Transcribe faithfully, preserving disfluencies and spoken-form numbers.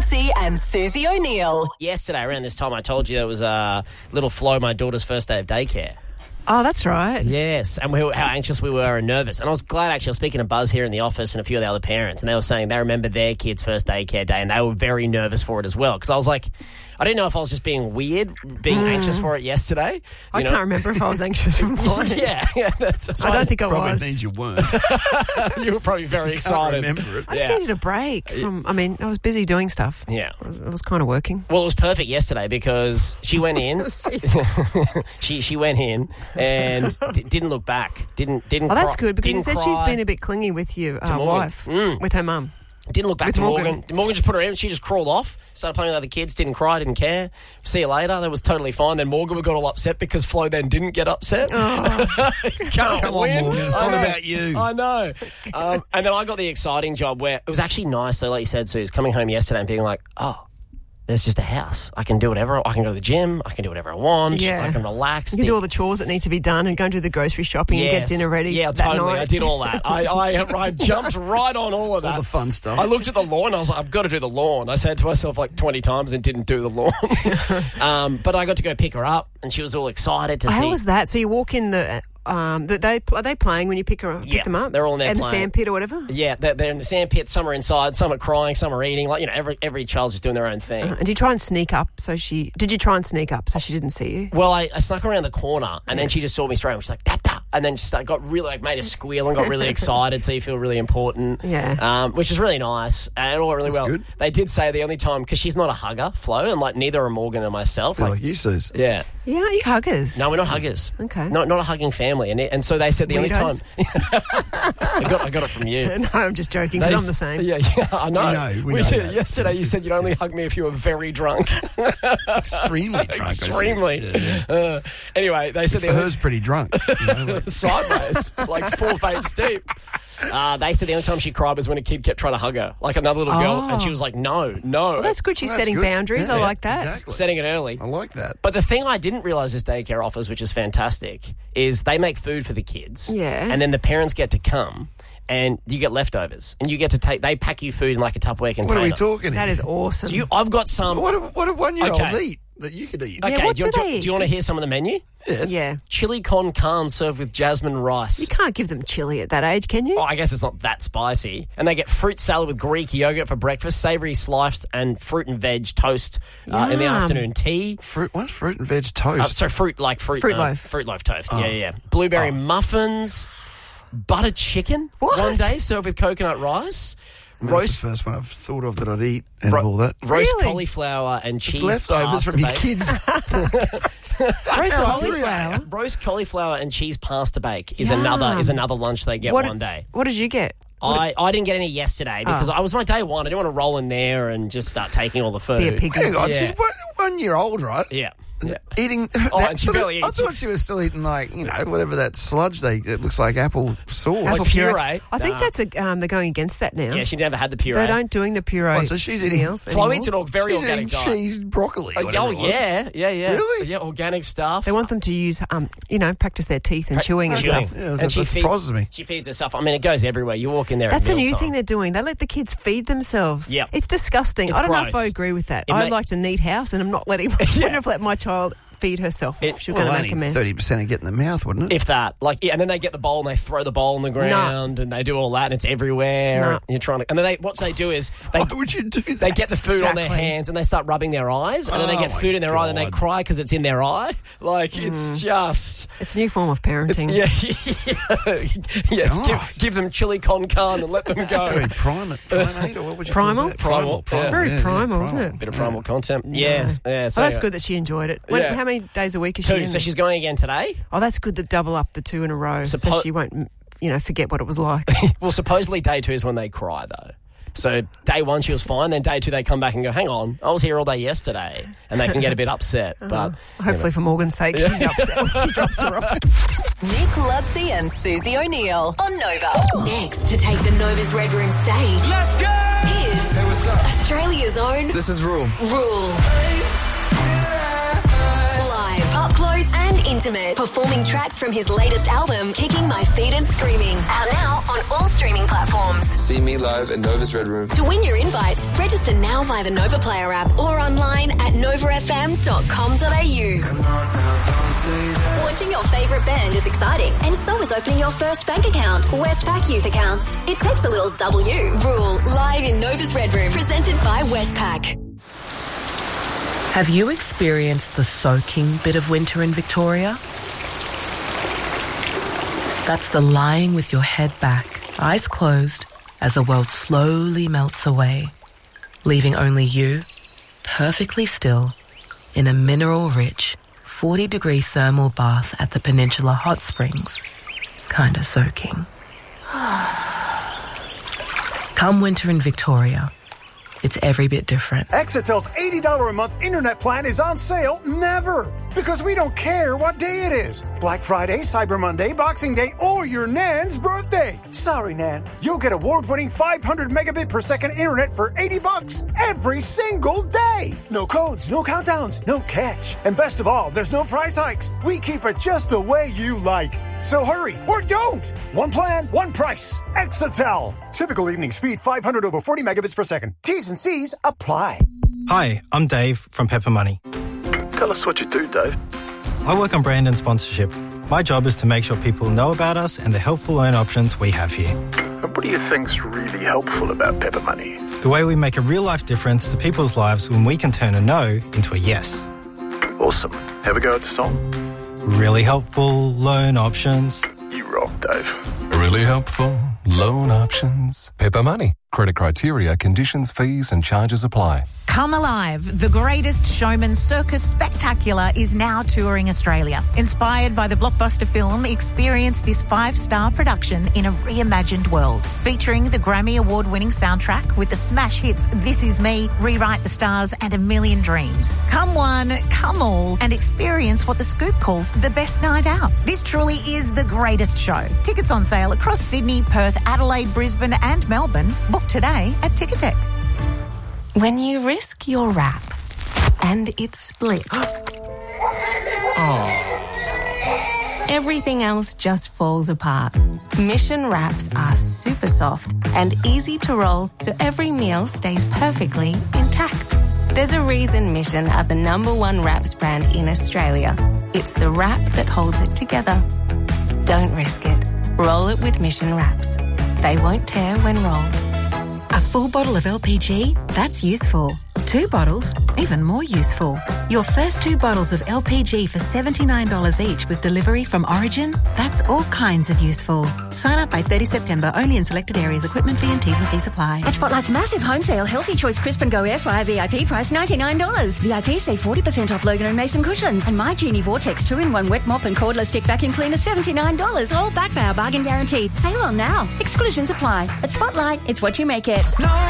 Ludsey and Susie O'Neill. Yesterday, around this time, I told you there was a little Flo, my daughter's first day of daycare. Oh, that's right. Yes, and we were, how anxious we were and nervous. And I was glad, actually, I was speaking to Buzz here in the office and a few of the other parents, and they were saying they remember their kid's first daycare day, and they were very nervous for it as well. Because I was like, I didn't know if I was just being weird, being mm. anxious for it yesterday. You I know? can't remember if I was anxious for mine. yeah, yeah that's, that's I don't think I probably was. Probably means you weren't. You were probably very you excited. Can't remember it. I just yeah. needed a break from, I mean, I was busy doing stuff. Yeah. I was kind of working. Well, it was perfect yesterday because she went in. she she went in and d- didn't look back. Didn't didn't. Oh, that's cry, good because you said cry. she's been a bit clingy with your uh, wife, mm. with her mum. Didn't look back with to Morgan. Morgan. Morgan just put her in. She just crawled off. Started playing with other kids. Didn't cry. Didn't care. See you later. That was totally fine. Then Morgan got all upset because Flo then didn't get upset. Oh. Can't Come win. on, Morgan. It's not about you. I know. Um, and then I got the exciting job where it was actually nice. So, like you said, Suze, coming home yesterday and being like, oh, there's just a house. I can do whatever. I can go to the gym. I can do whatever I want. Yeah. I can relax. You can do all the chores that need to be done and go and do the grocery shopping yes. and get dinner ready Yeah, that totally. night. I did all that. I, I, I jumped right on all of that. All the fun stuff. I looked at the lawn. I was like, I've got to do the lawn. I said to myself like twenty times and didn't do the lawn. um, but I got to go pick her up and she was all excited to How see. How was that? So you walk in the... Um, they are they playing when you pick her pick yeah, them up? They're all in there in playing. the sand pit or whatever. Yeah, they're, they're in the sand pit. Some are inside. Some are crying. Some are eating. Like you know, every every child's just doing their own thing. Uh, and did you try and sneak up? So she did you try and sneak up so she didn't see you? Well, I, I snuck around the corner and yeah. then she just saw me straight. And she's like, "Da da," and then just like, got really like made a squeal and got really excited. So you feel really important. Yeah, um, which is really nice and it all went really That's well. Good. They did say the only time because she's not a hugger, Flo, and like neither are Morgan and myself. Like, like like you, Suze. Yeah. Yeah, are you huggers? No, we're not huggers. Okay. Not not a hugging family, and it, and so they said the Weirdos. only time. I got I got it from you. No, I'm just joking because I'm the same. Yeah, yeah, I know. We know, we we know said, that. yesterday Yes, you said yes, you'd only yes. hug me if you were very drunk. Extremely drunk. I said. Extremely. Yeah, yeah. Uh, anyway, they said For the only her's pretty drunk. You know, like, sideways, like four vapes deep. Uh, they said the only time she cried was when a kid kept trying to hug her, like another little girl, Oh. and she was like, no, no. Well, that's good. She's Well, that's setting good. boundaries. Yeah, I like that. exactly. Setting it early. I like that. But the thing I didn't realise this daycare offers, which is fantastic, is they make food for the kids. Yeah. And then the parents get to come and you get leftovers. And you get to take, they pack you food in like a Tupperware container. What are we talking That here? is awesome. Do you, I've got some. What do, what do one-year-olds Okay. eat that you could eat? Yeah, Okay, what do, you, do do, they you- eat? do you want to hear some of the menu? Yes. Yeah. Chili con carne served with jasmine rice. You can't give them chili at that age, can you? Oh, I guess it's not that spicy. And they get fruit salad with Greek yogurt for breakfast, savoury sliced and fruit and veg toast uh, in the Yum. afternoon tea. Fruit, what's fruit and veg Uh, toast? so fruit like fruit, Fruit uh, loaf. fruit loaf toast. Yeah, yeah, yeah. Blueberry Oh. muffins, butter chicken What? one day served with coconut rice, I mean, that's roast the first one I've thought of that I'd eat out Ro- of all that. roast Really? cauliflower and cheese It's leftovers pasta from your bake. kids. Roast how hungry cauliflower. Roast cauliflower and cheese pasta bake is Yum. another is another lunch they get What one did- day. What did you get? I, I didn't get any yesterday because Oh. I was my day one. I didn't want to roll in there and just start taking all the food. Be a pig. Hang on, Yeah. she's one, one year old, right? Yeah. Yeah. Eating. Oh, that and she sort of- barely I eats. thought she was still eating like you know whatever that sludge they. It looks like apple sauce. Apple Like puree. I think Nah. that's a. Um, they're going against that now. Yeah, she never had the puree. They don't doing the puree. Oh, so she's eating- meals Flo anymore. eats it all very She's organic eating diet. cheese, broccoli. Oh, whatever oh it was. yeah, yeah, yeah. Really? Yeah, organic stuff. They want them to use, um, you know, practice their teeth and chewing and Chewing. stuff. Yeah, And that, she that feeds- surprises me. She feeds herself. I mean, it goes everywhere. You walk in there. That's at a new mealtime. thing they're doing. They let the kids feed themselves. Yep. It's disgusting. It's I don't know if gross. I agree with that. It I'd ma- like a neat house, and I'm not letting. I Yeah. wouldn't have let my child feed herself if It- she was Well, going to only make a mess. thirty percent of get in the mouth, wouldn't it? If that, like, yeah, and then they get the bowl and they throw the bowl on the ground and they do all that and it's everywhere. No. And you're trying to, and then they, what they do is they Why would you do that? they get the food on their Exactly. hands and they start rubbing their eyes and then they Oh get my food in their eye and they God. cry because it's in their eye. Like it's just It's a new form of parenting. yeah, yeah. yes. God. Give, give them chili con carne and let them Very go. primate, primate, or what would you Primal? call that? Primal, primal, yeah. Very yeah, yeah, primal, isn't it? Bit of primal content. Yes, yeah. So Oh, that's anyway. good that she enjoyed it. When, Yeah. How many days a week is she Two. in? So she's going again today. Oh, that's good to double up the two in a row, so Suppo- she won't, you know, forget what it was like. Well, supposedly day two is when they cry, though. So day one she was fine, then day two they come back and go, hang on, I was here all day yesterday, and they can get a bit upset. But Hopefully, for Morgan's sake, she's upset when she drops her off. Nick Ludsey and Susie O'Neill on Nova. Next to take the Nova's Red Room stage. Let's go! Here's Hey, what's up? Australia's own This is Rule. Rule. Live, up close and Intimate, performing tracks from his latest album, Kicking My Feet and Screaming. Out now on all streaming platforms. See me live at Nova's Red Room. To win your invites, register now via the Nova Player app or online at nova f m dot com dot a u. Watching your favourite band is exciting, and so is opening your first bank account. Westpac Youth Accounts. It takes a little W. Rule, live in Nova's Red Room, presented by Westpac. Have you experienced the soaking bit of winter in Victoria? That's the lying with your head back, eyes closed, as the world slowly melts away, leaving only you, perfectly still, in a mineral-rich, forty-degree thermal bath at the Peninsula Hot Springs, kinda soaking. Come winter in Victoria, it's every bit different. Exetel's eighty dollars a month internet plan is on sale never, because we don't care what day it is. Black Friday, Cyber Monday, Boxing Day, or your Nan's birthday. Sorry, Nan. You'll get award-winning five hundred megabit per second internet for eighty bucks every single day. No codes, no countdowns, no catch. And best of all, there's no price hikes. We keep it just the way you like. So hurry, or don't! One plan, one price. Exetel. Typical evening speed, five hundred over forty megabits per second. T's and C's apply. Hi, I'm Dave from Pepper Money. Tell us what you do, Dave. I work on brand and sponsorship. My job is to make sure people know about us and the helpful loan options we have here. And what do you think's really helpful about Pepper Money? The way we make a real-life difference to people's lives when we can turn a no into a yes. Awesome. Have a go at the song. Really helpful loan options. You rock, Dave. Really helpful loan options. Pepper Money. Credit criteria, conditions, fees and charges apply. Come Alive, the greatest showman circus spectacular, is now touring Australia. Inspired by the blockbuster film, experience this five-star production in a reimagined world. Featuring the Grammy Award-winning soundtrack with the smash hits This Is Me, Rewrite the Stars and A Million Dreams. Come one, come all, and experience what The Scoop calls the best night out. This truly is the greatest show. Tickets on sale across Sydney, Perth, Adelaide, Brisbane and Melbourne. Book today at Ticketek. When you risk your wrap and it splits. Oh. Everything else just falls apart. Mission wraps are super soft and easy to roll, so every meal stays perfectly intact. There's a reason Mission are the number one wraps brand in Australia. It's the wrap that holds it together. Don't risk it. Roll it with Mission wraps. They won't tear when rolled. A full bottle of L P G? That's useful. Two bottles? Even more useful. Your first two bottles of L P G for seventy-nine dollars each with delivery from Origin? That's all kinds of useful. Sign up by thirtieth September, only in selected areas. Equipment fee and T's and C's apply. At Spotlight's massive home sale, Healthy Choice Crisp and Go Air Fryer V I P price ninety-nine dollars. V I P save forty percent off Logan and Mason cushions. And My Genie Vortex two in one wet mop and cordless stick vacuum cleaner seventy-nine dollars. All backed by our bargain guarantee. Sale on now. Exclusions apply. At Spotlight, it's what you make it. No